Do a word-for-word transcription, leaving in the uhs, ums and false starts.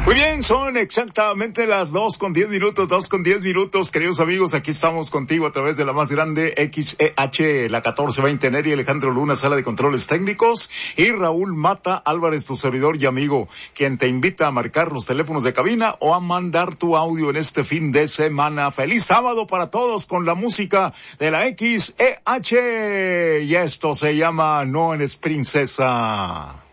Muy bien, son exactamente las dos con diez minutos, dos con diez minutos, queridos amigos, aquí estamos contigo a través de la más grande X E H, la catorce veinte, Neri Alejandro Luna, sala de controles técnicos, y Raúl Mata Álvarez, tu servidor y amigo, quien te invita a marcar los teléfonos de cabina o a mandar tu audio en este fin de semana. Feliz sábado para todos con la música de la X E H, y esto se llama No eres princesa.